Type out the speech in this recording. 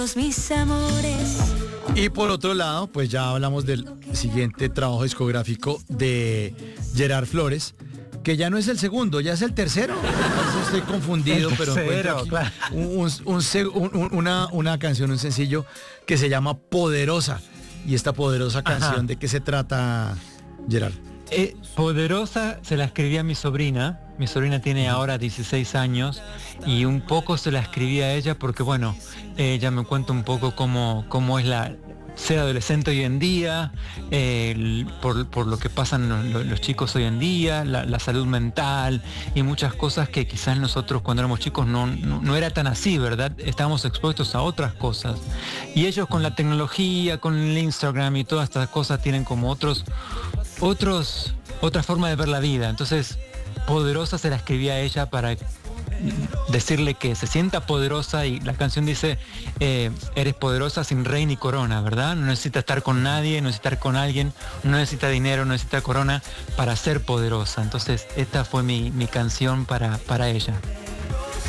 Mis amores. Y por otro lado, pues ya hablamos del siguiente trabajo discográfico de Gerard Flores, que ya no es el segundo, ya es el tercero. Entonces estoy confundido, pero encuentro aquí una canción, un sencillo que se llama Poderosa. Y esta poderosa canción, ¿de qué se trata, Gerard? Poderosa se la escribí a mi sobrina. Mi sobrina tiene ahora 16 años y un poco se la escribí a ella porque, bueno, ella me cuenta un poco cómo es ser adolescente hoy en día, por lo que pasan los chicos hoy en día, la salud mental y muchas cosas que quizás nosotros cuando éramos chicos no era tan así, ¿verdad? Estábamos expuestos a otras cosas. Y ellos con la tecnología, con el Instagram y todas estas cosas tienen como otra forma de ver la vida. Entonces, Poderosa se la escribí a ella para decirle que se sienta poderosa, y la canción dice, eres poderosa sin rey ni corona, ¿verdad? No necesita estar con nadie, no necesita estar con alguien, no necesita dinero, no necesita corona para ser poderosa. Entonces esta fue mi canción para ella.